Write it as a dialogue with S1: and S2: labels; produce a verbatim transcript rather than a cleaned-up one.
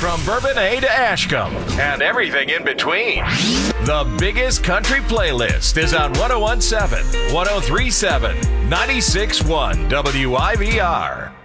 S1: from Bourbonnais to Ashcombe and everything in between. The biggest country playlist is on one oh one point seven, one oh three point seven, ninety-six point one W I V R.